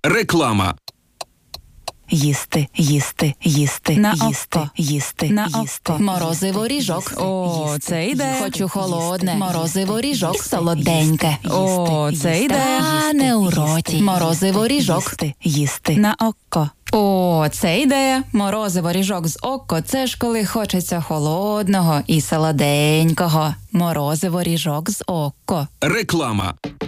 Реклама. Їсти, їсти, їсти, На їсти, око. їсти, На їсти. око. Морозиво ріжок. О, це йде. Хочу холодне. Морозиво ріжок. Їсти, Солоденьке. О, це йде. Та не у роті. Морозиво ріжок. Їсти, їсти. На око. О, це ідея. Морозиво ріжок з око. Це ж коли хочеться холодного і солоденького. Морозиво ріжок з око. Реклама.